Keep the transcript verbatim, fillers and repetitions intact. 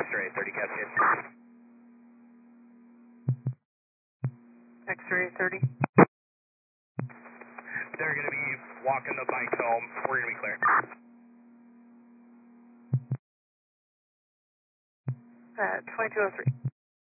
X-ray thirty Cascade. X-ray thirty. They're going to be walking the bike home. We're going to be clear. Uh, twenty-two oh three.